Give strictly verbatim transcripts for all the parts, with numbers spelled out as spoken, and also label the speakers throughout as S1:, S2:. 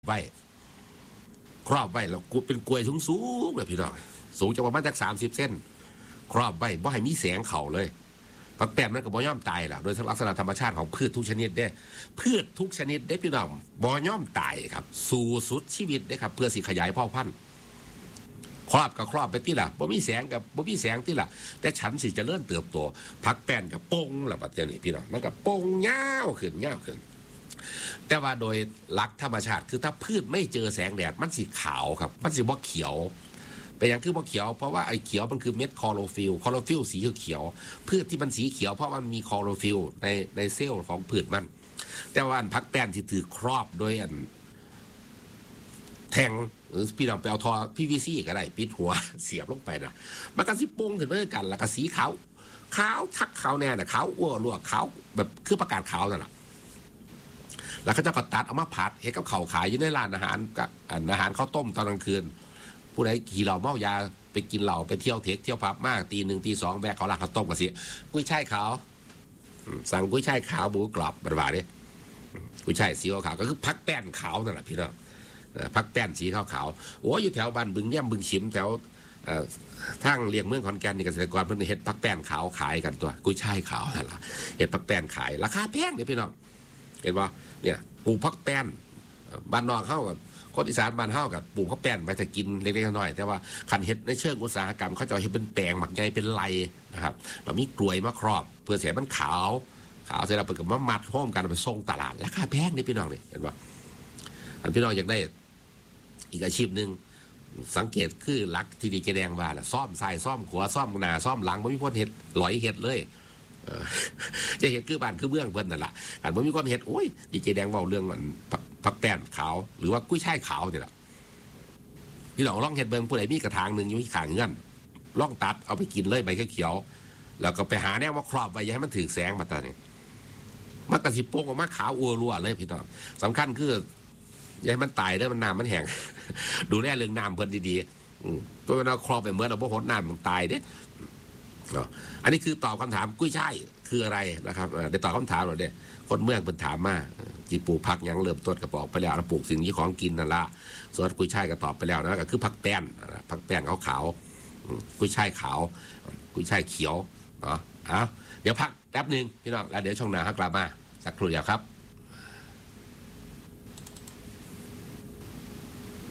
S1: ไว้ครอบไว้แล้วกูเป็นกลวยสูงสูงเลยพี่น้องสูงจะประมาณจากสามสิบเส้นครอบไว้บ่ให้มีแสงเข่าเลยผักแป้นมันก็บ่ย่อมตายล่ะโดยลักษณะธรรมชาติของพืชทุกชนิดเด้พืชทุกชนิดได้พี่น้องบ่ย่อมตายครับสู่สุดชีวิตได้ครับเพื่อสิขยายพ่อพันธุ์ครอบกับครอบไปที่ล่ะบ่มีแสงกับบ่มีแสงที่ล่ะแต่ฉันสิจะเริ่มเติบโตผักแป้นกับปงล่ะบัดนี้พี่น้องมันก็ปงยาวขึ้นยาวขึ้นแต่ว่าโดยหลักธรรมชาติคือถ้าพืชไม่เจอแสงแดดมันสีขาวครับมันสีบ่เขียวเป็นอย่างคือบ่เขียวเพราะว่าไอ้เขียวมันคือเม็ดคลอโรฟิลคลอโรฟิลสีเขียวพืชที่มันสีเขียวเพราะมันมีคลอโรฟิลในในเซลล์ของพืชมันแต่ว่าอันพักแป้นที่ถือครอบโดยอันแทงหรือพี่น้องไปเอาทอพีวีซีก็ได้ปิดหัวเสียบลงไปนะมันก็สิโป่งขึ้นมาด้วยกันแล้วก็สีขาวขาวทักขาวแน่น่ะขาวอ้วรั่วขาวแบบคือประกาศขาวนั่นแหละแล้วเขาจะก็ตัดเอามาผัดเห็ดกับเข่าขายอยู่ในร้านอาหารกับอาหารข้าวต้มตอนกลางคืนผู้ใดขี่เหล้าเมายาไปกินเหล้าไปเที่ยวเทคเที่ยวผับมากตีหนึ่งตีสองแบกเขาลากข้าวต้มกันสิกุ้ยช่ายขาวสั่งกุ้ยช่ายขาวหมูกรอบบาดๆนี่กุ้ยช่ายสีขาวก็คือพักแป้นขาวนั่นแหละพี่น้องพักแป้นสีขาวขาวโอ้อยู่แถวบ้านบึงเยี่ยมบึงชิมแถวทางเลียงเมืองขอนแก่นนี่เกษตรกรเพิ่นเห็ดพักแป้นขาวขายกันตัวกุ้ยช่ายขาวนั่นแหละเห็ดพักแป้นขายราคาแพงเลยพี่น้องเห็นป่ะเนี่ยปลูกพักแป้นบ้านนอกเข้ากับคนอีสานบ้านเข้ากับปลูกพักแป้นไปแต่กินเล็กๆน้อยๆแต่ว่าขันเห็ดในเชิงอุตสาหกรรมเขาจะเห็ดเป็นแปลงหมักใหญ่เป็นไรนะครับเรามีกลวยมาครอบเพื่อเสียมันขาวขาวเสร็จแล้วเปิดกับมามัดห้อมกันไปส่งตลาดราคาแพงนี่พี่น้องเลยเห็นป่ะอันพี่น้องอยากได้อีกอาชีพหนึ่งสังเกตคือลักที่ดีเจแดงว่าแหละซ่อมใส่ซ่อมขวาซ่อมหน้าซ่อมหลังไม่มีคนเห็ดหลอยเห็ดเลยจะเห็ดคือบ้านคือเมืองเพิ่นนั่นแหละอันไม่มีคนเห็ดโอ้ยดีเจแดงเบาเรื่องมันผักแป้นขาวหรือว่ากุ้ยช่ายขาวนี่แหละพี่น้องลองเห็ดเบิ่งผู้ใดมีกระถางหนึ่งอยู่ที่ขางเงื่อนลองตัดเอาไปกินเลยใบเขียวแล้วก็ไปหาแนวมาครอบไว้อย่าให้มันถือแสงมาตอนนี้มันกระสิโป่งออกมาขาวอัวรั่วเลยพี่น้องสำคัญคืออย่าให้มันตายเด้อมันน้ำมันแห้งดูแลเรื่องน้ำเพิ่นดีๆตัวเราครอบไปเหมือนเราบ่หดน้ำมันตายเด้อันนี้คือตอบคำถามกุ้ยช่ายคืออะไรนะครับได้ตอบคำถามเราเด้คนเมืองเป็นถามมาจีปลูกผักยังเริ่มต้นกระบอกไปแล้วปลูกสิ่งนี้ของกินนั่นละส่วนกุ้ยช่ายก็ตอบไปแล้วนะก็คือผักแป้นผักแป้นขาวขาวกุ้ยช่ายขาวกุ้ยช่ายเขียวเนาะอ่ะเดี๋ยวพักแป๊บหนึ่งพี่น้องแล้วเดี๋ยวช่วงหน้ากลับมาสักครู่เดียวครับ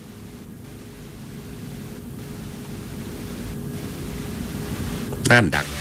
S1: นั่นดัง